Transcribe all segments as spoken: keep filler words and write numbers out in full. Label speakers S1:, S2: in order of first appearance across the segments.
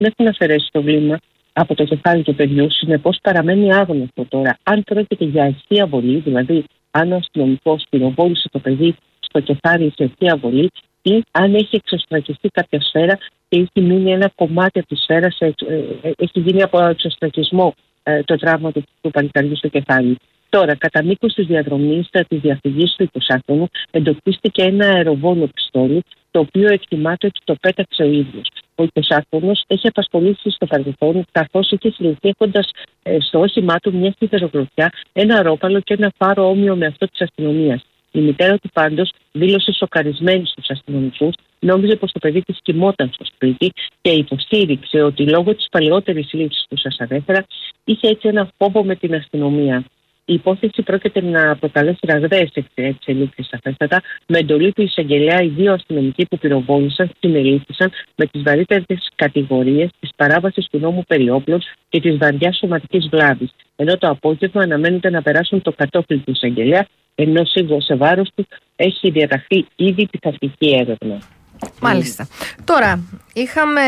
S1: δεν έχουν αφαιρέσει το βλήμα από το κεφάλι του παιδιού. Συνεπώς παραμένει άγνωστο τώρα αν πρόκειται για ευθεία βολή, δηλαδή αν ο αστυνομικός πυροβόλησε το παιδί στο κεφάλι σε ευθεία βολή, ή αν έχει εξωστρακιστεί κάποια σφαίρα και έχει μείνει ένα κομμάτι από τη σφαίρα, σε, ε, ε, έχει γίνει από εξωστρακισμό ε, το τραύμα του, του παλικαριού στο κεφάλι. Τώρα, κατά μήκος της διαδρομής της διαφυγής του εικοσάχρονου, εντοπίστηκε ένα αεροβόλο πιστόλι, το οποίο εκτιμάται ότι το πέταξε ο ίδιος. Ο εικοσάχρονος έχει απασχολήσει στο παρελθόν, καθώς είχε συλληφθεί έχοντας ε, στο όχημά του μια σιδερογλωτιά, ένα ρόπαλο και ένα φάρο όμοιο με αυτό της αστυνομίας. Η μητέρα του πάντως δήλωσε σοκαρισμένη στους αστυνομικούς, νόμιζε πως το παιδί της κοιμόταν στο σπίτι και υποστήριξε ότι λόγω της παλαιότερης σύλληψης που σας ανέφερα είχε έτσι ένα φόβο με την αστυνομία. Η υπόθεση πρόκειται να προκαλέσει ραγδαίες εξελίξεις σαφέστατα. Με εντολή του εισαγγελέα, οι δύο αστυνομικοί που πυροβόλησαν συνελήφθησαν με τις βαρύτερες κατηγορίες της παράβασης του νόμου περί όπλων και της βαριάς σωματικής βλάβης. Ενώ το απόγευμα αναμένεται να περάσουν το κατόφλι του εισαγγελέα, ενώ σε βάρος του έχει διαταχθεί ήδη πειθαρχική έρευνα.
S2: Μάλιστα. Τώρα, είχαμε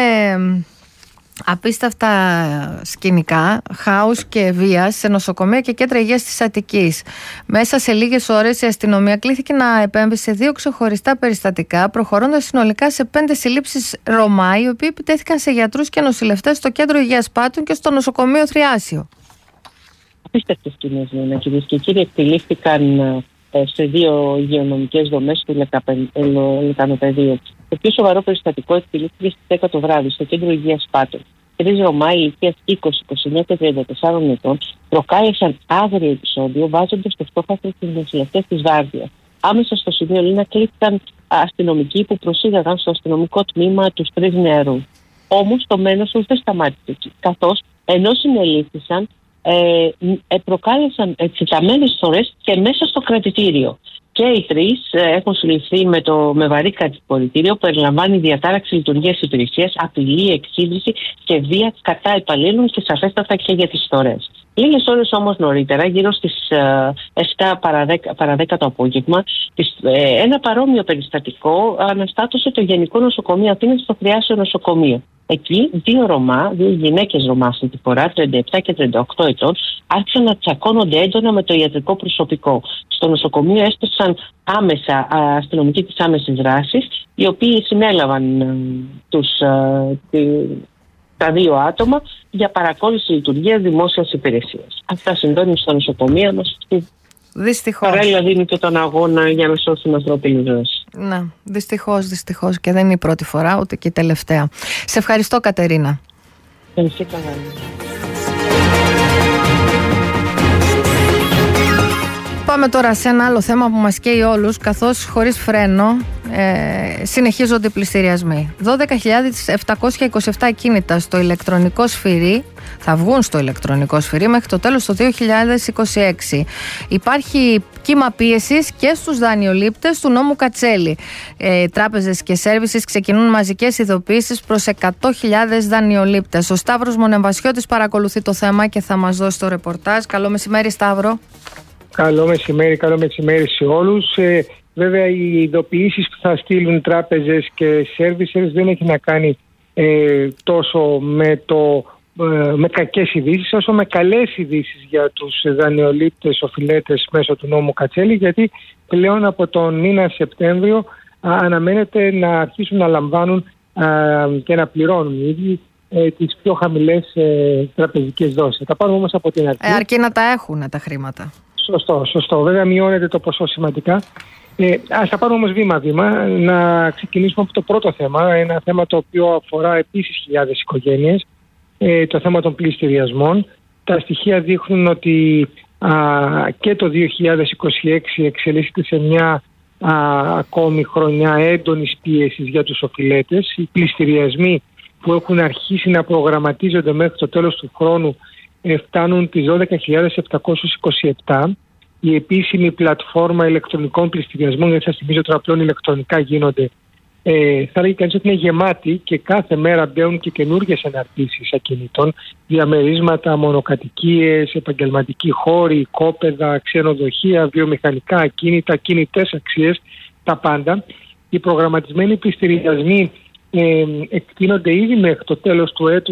S2: απίστευτα σκηνικά χάους και βίας σε νοσοκομεία και κέντρα υγείας της Αττικής. Μέσα σε λίγες ώρες η αστυνομία κλήθηκε να επέμβει σε δύο ξεχωριστά περιστατικά, προχωρώντας συνολικά σε πέντε συλλήψεις Ρωμά, οι οποίοι επιτέθηκαν σε γιατρούς και νοσηλευτές στο κέντρο υγείας Πάτων και στο νοσοκομείο Θριάσιο.
S1: Απίστευτες σκηνές, ναι, κυρίες και κύριοι, εκτελήθηκαν σε δύο υγειονομικές δομές του Λεκανοπεδίου. Το πιο σοβαρό περιστατικό εκτελήθηκε στις δέκα το βράδυ στο κέντρο υγείας Πάτων. Τρεις Ρωμά ηλικίας είκοσι, είκοσι εννέα και τριάντα τεσσάρων ετών προκάλεσαν άγριο επεισόδιο, βάζοντας στο στόχαστρο τους νοσηλευτές της Βάρδιας. Άμεσα στο σημείο Λίνα κλήθηκαν αστυνομικοί που προσήγαγαν στο αστυνομικό τμήμα τους τρεις νεαρούς. Όμως το μένος τους δεν σταμάτησε εκεί, καθώς ενώ συνελήφθησαν, Ε, ε, προκάλεσαν εκτεταμένες φορές και μέσα στο κρατητήριο. Και οι τρεις ε, έχουν συλληφθεί με, το, με βαρύ κατηγορητήριο που περιλαμβάνει διατάραξη λειτουργίας υπηρεσίας, απειλή, εξύντριση και βία κατά υπαλλήλων και σαφέστατα και για τις φορές. Λίγες ώρες όμως νωρίτερα, γύρω στις ε, επτά παρά δέκα το απόγευμα, τις, ε, ένα παρόμοιο περιστατικό αναστάτωσε το Γενικό Νοσοκομείο Αθήνας στο Θριάσιο νοσοκομείο. Εκεί δύο Ρωμά, δύο γυναίκες Ρωμά αυτή τη φορά, τριάντα επτά και τριάντα οκτώ ετών, άρχισαν να τσακώνονται έντονα με το ιατρικό προσωπικό. Στο νοσοκομείο έστωσαν άμεσα αστυνομικοί της άμεσης δράσης, οι οποίοι συνέλαβαν ε, τους, ε, τη, τα δύο άτομα για παρακόλληση λειτουργίας δημόσιας υπηρεσίας. Αυτά συμβαίνουν στα νοσοκομεία μας.
S2: Δυστυχώς.
S1: Παράλληλα δίνει και τον αγώνα για να σώσουν ανθρώπινη ζωή.
S2: Ναι, δυστυχώς, δυστυχώς και δεν είναι η πρώτη φορά ούτε και η τελευταία. Σε ευχαριστώ, Κατερίνα.
S1: Ευχαριστώ, καλά.
S2: Πάμε τώρα σε ένα άλλο θέμα που μας καίει όλους, καθώς χωρίς φρένο ε, συνεχίζονται οι πληστηριασμοί. δώδεκα χιλιάδες επτακόσια είκοσι επτά κίνητα στο ηλεκτρονικό σφυρί θα βγουν στο ηλεκτρονικό σφυρί μέχρι το τέλος του δύο χιλιάδες είκοσι έξι. Υπάρχει κύμα πίεσης και στους δανειολήπτες του νόμου Κατσέλη. Ε, τράπεζες και σέρβισες ξεκινούν μαζικές ειδοποιήσεις προς εκατό χιλιάδες δανειολήπτες. Ο Σταύρος Μονεμβασιώτης παρακολουθεί το θέμα και θα μας δώσει το ρεπορτάζ. Καλό μεσημέρι, Σταύρο.
S3: Καλό μεσημέρι, καλό μεσημέρι σε όλους. Ε, βέβαια οι ειδοποιήσεις που θα στείλουν τράπεζες και services δεν έχει να κάνει ε, τόσο με, το, ε, με κακές ειδήσεις όσο με καλές ειδήσεις για τους δανειολήπτες, οφειλέτες μέσω του νόμου Κατσέλη, γιατί πλέον από τον μήνα Σεπτέμβριο α, αναμένεται να αρχίσουν να λαμβάνουν α, και να πληρώνουν οι ίδιοι ε, τις πιο χαμηλές ε, τραπεζικές δόσεις. Θα τα πάρουμε όμως από την αρχή.
S2: Ε, αρκεί να τα έχουν τα χρήματα.
S3: Σωστό, σωστό. Βέβαια μειώνεται το ποσό σημαντικά. Ε, ας τα πάρουμε όμως βήμα-βήμα. Να ξεκινήσουμε από το πρώτο θέμα. Ένα θέμα το οποίο αφορά επίσης χιλιάδες οικογένειες. Ε, το θέμα των πληστηριασμών. Τα στοιχεία δείχνουν ότι α, και το δύο χιλιάδες είκοσι έξι εξελίσσεται σε μια α, ακόμη χρονιά έντονης πίεσης για τους οφειλέτες. Οι πληστηριασμοί που έχουν αρχίσει να προγραμματίζονται μέχρι το τέλος του χρόνου φτάνουν τις δώδεκα χιλιάδες επτακόσιες είκοσι επτά. Η επίσημη πλατφόρμα ηλεκτρονικών πληστηριασμών, γιατί σας θυμίζω τώρα πλέον ηλεκτρονικά γίνονται, ε, θα λέγει κανείς ότι είναι γεμάτη και κάθε μέρα μπαίνουν και καινούργιες αναρτήσεις ακινήτων, διαμερίσματα, μονοκατοικίες, επαγγελματικοί χώροι, οικόπεδα, ξενοδοχεία, βιομηχανικά ακίνητα, κινητές αξίες, τα πάντα. Οι προγραμματισμένοι πληστηριασμοί ε, εκτείνονται ήδη μέχρι το τέλος του έτους